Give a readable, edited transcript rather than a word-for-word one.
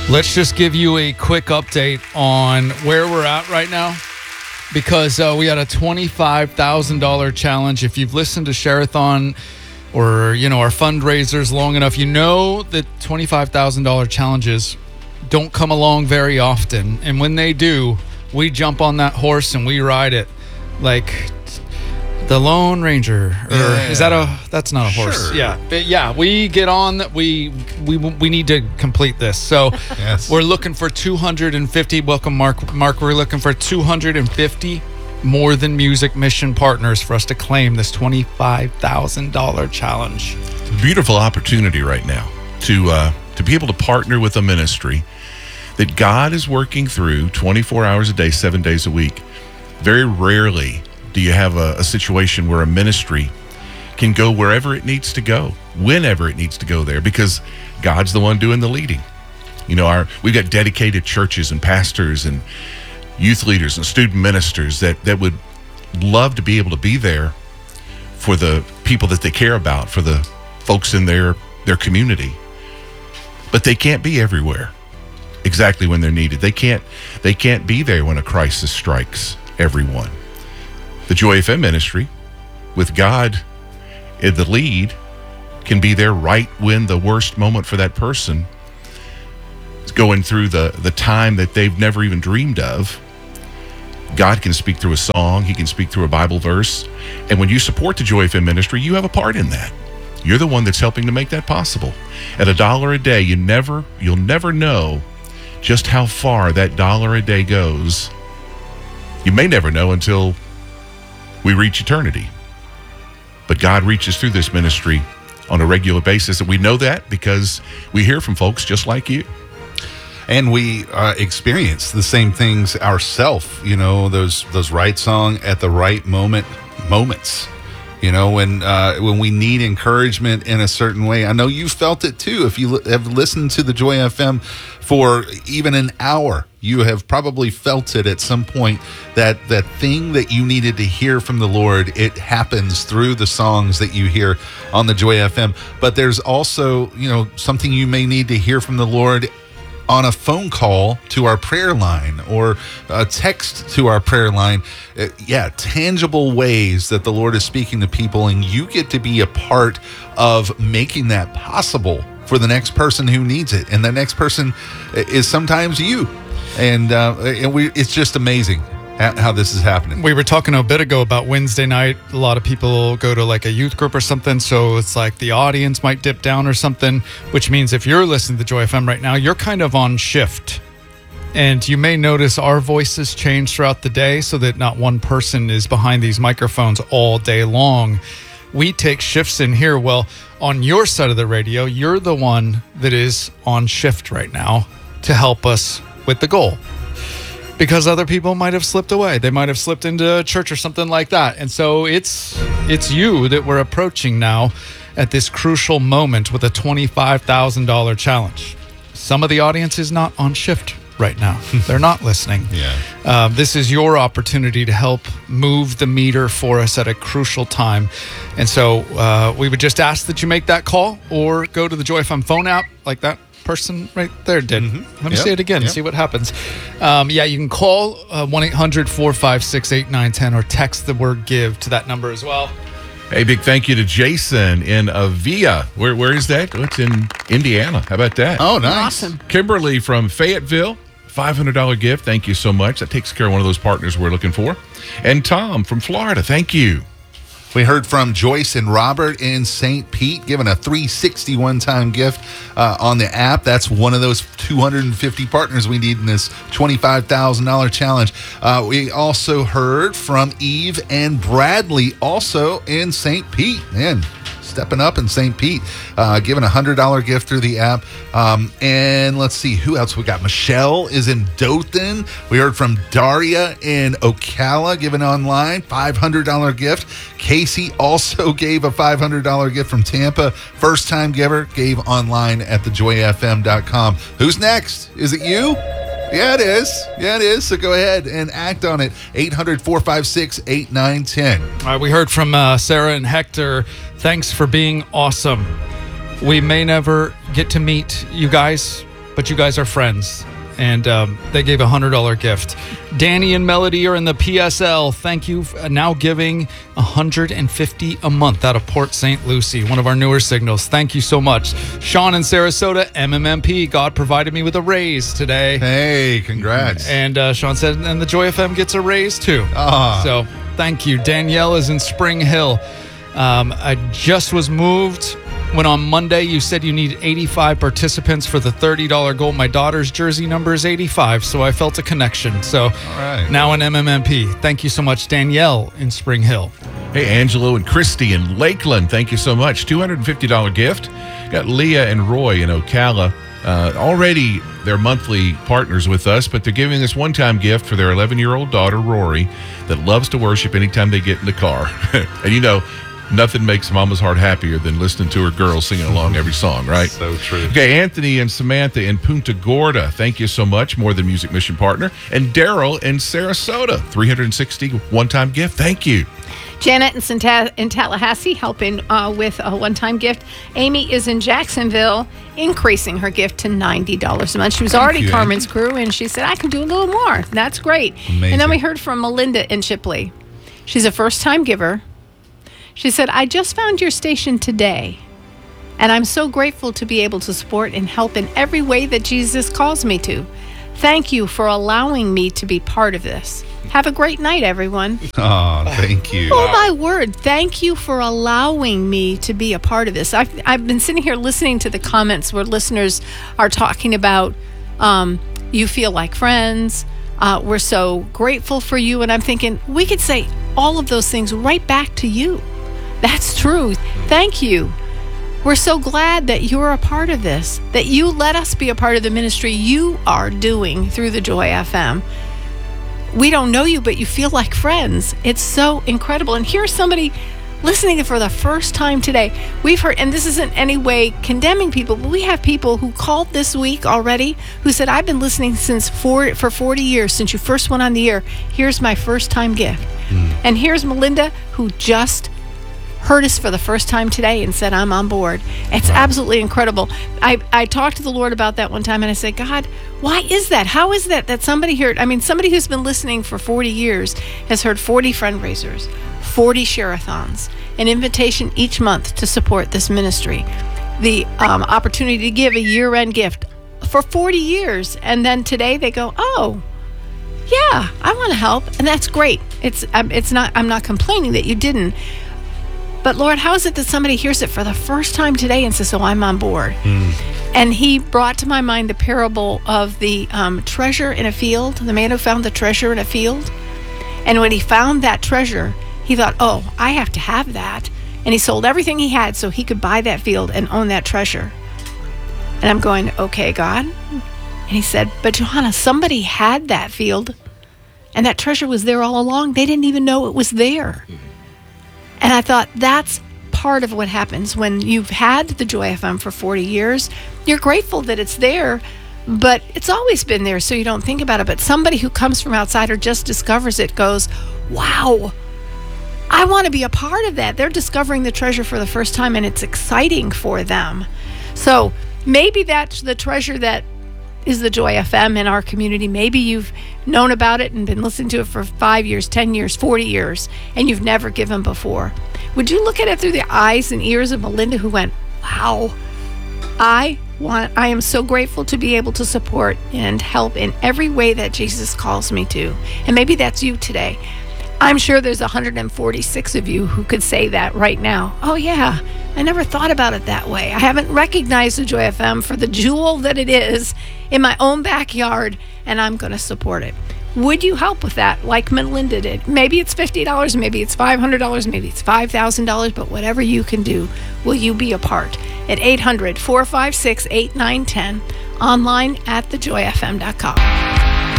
Let's just give you a quick update on where we're at right now, because we had a $25,000 challenge. If you've listened to Share-a-thon or, our fundraisers long enough, you know that $25,000 challenges don't come along very often. And when they do, we jump on that horse and we ride it like the Lone Ranger. Is that that's not a horse? Sure. Yeah. But yeah, we get on that. We need to complete this. So Yes. we're looking for 250. Welcome, Mark. Mark, we're looking for 250 More Than Music mission partners for us to claim this $25,000 challenge. Beautiful opportunity right now to be able to partner with a ministry that God is working through 24 hours a day, 7 days a week. Very rarely do you have a situation where a ministry can go wherever it needs to go, whenever it needs to go there, because God's the one doing the leading. We've got dedicated churches and pastors and youth leaders and student ministers that would love to be able to be there for the people that they care about, for the folks in their community. But they can't be everywhere exactly when they're needed. They can't be there when a crisis strikes everyone. The Joy FM ministry, with God in the lead, can be there right when the worst moment for that person is going through the time that they've never even dreamed of. God can speak through a song. He can speak through a Bible verse. And when you support the Joy FM ministry, you have a part in that. You're the one that's helping to make that possible. At $1 a day, you'll never know just how far that $1 a day goes. You may never know until we reach eternity. But God reaches through this ministry on a regular basis, and we know that because we hear from folks just like you. And we experience the same things ourselves, those right song at the right moments. When we need encouragement in a certain way. I know you felt it too. If you have listened to the Joy FM for even an hour, you have probably felt it at some point, that thing that you needed to hear from the Lord, it happens through the songs that you hear on the Joy FM. But there's also, something you may need to hear from the Lord on a phone call to our prayer line or a text to our prayer line. Tangible ways that the Lord is speaking to people, and you get to be a part of making that possible for the next person who needs it. And the next person is sometimes you. And it's just amazing how this is happening. We were talking a bit ago about Wednesday night. A lot of people go to like a youth group or something, so it's like the audience might dip down or something, which means if you're listening to Joy FM right now, you're kind of on shift. And you may notice our voices change throughout the day so that not one person is behind these microphones all day long. We take shifts in here. Well, on your side of the radio, you're the one that is on shift right now to help us with the goal. Because other people might have slipped away. They might have slipped into church or something like that. And so it's you that we're approaching now at this crucial moment with a $25,000 challenge. Some of the audience is not on shift right now. They're not listening. Yeah. This is your opportunity to help move the meter for us at a crucial time. And so we would just ask that you make that call or go to the Joy FM phone app like that person right there did. Let me say it again, see what happens. You can call 1-800-456-8910 or text the word GIVE to that number as well. Hey, big thank you to Jason in Avia. Where is that? It's in Indiana. How about that? Oh, nice. Awesome. Kimberly from Fayetteville, $500 gift. Thank you so much. That takes care of one of those partners we're looking for. And Tom from Florida, thank you. We heard from Joyce and Robert in St. Pete, giving a $360 one-time gift on the app. That's one of those 250 partners we need in this $25,000 challenge. We also heard from Eve and Bradley, also in St. Pete. Man, stepping up in St. Pete, giving a $100 gift through the app. And let's see, who else we got? Michelle is in Dothan. We heard from Daria in Ocala, giving online, $500 gift. Casey also gave a $500 gift from Tampa. First-time giver, gave online at thejoyfm.com. Who's next? Is it you? Yeah, it is. So go ahead and act on it. 800-456-8910. All right, we heard from Sarah and Hector. Thanks for being awesome. We may never get to meet you guys but you guys are friends. And they gave a $100 gift. Danny and Melody are in the PSL. Thank you for now giving $150 a month out of Port St. Lucie, one of our newer signals. Thank you so much. Sean in Sarasota, MMMP. God provided me with a raise today. Hey, congrats. And Sean said, and the Joy FM gets a raise too. So thank you. Danielle is in Spring Hill. I just was moved. When on Monday you said you need 85 participants for the $30 goal. My daughter's jersey number is 85, so I felt a connection. So now an MMMP. Thank you so much, Danielle in Spring Hill. Hey, Angelo and Christy in Lakeland, thank you so much. $250 gift. Got Leah and Roy in Ocala. Already they're monthly partners with us, but they're giving this one-time gift for their 11-year-old daughter, Rory, that loves to worship anytime they get in the car. And you know, nothing makes Mama's heart happier than listening to her girls singing along every song, right? So true. Okay, Anthony and Samantha in Punta Gorda, thank you so much. More Than Music Mission Partner. And Daryl in Sarasota, $360 one-time gift. Thank you. Janet in Tallahassee helping with a one-time gift. Amy is in Jacksonville, increasing her gift to $90 a month. She was already Carmen's crew, and she said, I can do a little more. That's great. Amazing. And then we heard from Melinda in Chipley. She's a first-time giver. She said, I just found your station today, and I'm so grateful to be able to support and help in every way that Jesus calls me to. Thank you for allowing me to be part of this. Have a great night, everyone. Oh, thank you. Oh, my word. Thank you for allowing me to be a part of this. I've been sitting here listening to the comments where listeners are talking about you feel like friends. We're so grateful for you. And I'm thinking we could say all of those things right back to you. That's true. Thank you. We're so glad that you're a part of this, that you let us be a part of the ministry you are doing through the Joy FM. We don't know you, but you feel like friends. It's so incredible. And here's somebody listening for the first time today. We've heard, and this isn't any way condemning people, but we have people who called this week already who said, I've been listening for 40 years, since you first went on the air. Here's my first time gift. And here's Melinda, who just heard us for the first time today and said, I'm on board. It's absolutely incredible. I talked to the Lord about that one time, and I said, God, why is that? How is that somebody heard? I mean, somebody who's been listening for 40 years has heard 40 fundraisers, 40 share-a-thons, an invitation each month to support this ministry, the opportunity to give a year-end gift for 40 years. And then today they go, oh, yeah, I want to help. And that's great. I'm not complaining that you didn't. But Lord, how is it that somebody hears it for the first time today and says, oh, I'm on board? And he brought to my mind the parable of the treasure in a field, the man who found the treasure in a field. And when he found that treasure, he thought, oh, I have to have that. And he sold everything he had so he could buy that field and own that treasure. And I'm going, okay, God. And he said, but Johanna, somebody had that field, and that treasure was there all along. They didn't even know it was there. And I thought, that's part of what happens when you've had the Joy FM for 40 years. You're grateful that it's there, but it's always been there, so you don't think about it. But somebody who comes from outside or just discovers it goes, wow, I want to be a part of that. They're discovering the treasure for the first time, and it's exciting for them. So maybe that's the treasure that is the Joy FM in our community. Maybe you've known about it and been listening to it for 5 years, 10 years, 40 years, and you've never given before. Would you look at it through the eyes and ears of Melinda, who went, wow, I am so grateful to be able to support and help in every way that Jesus calls me to. And maybe that's you today. I'm sure there's 146 of you who could say that right now. Oh yeah, I never thought about it that way. I haven't recognized the Joy FM for the jewel that it is in my own backyard, and I'm going to support it. Would you help with that like Melinda did? Maybe it's $50, maybe it's $500, maybe it's $5,000, but whatever you can do, will you be a part? At 800-456-8910, online at thejoyfm.com.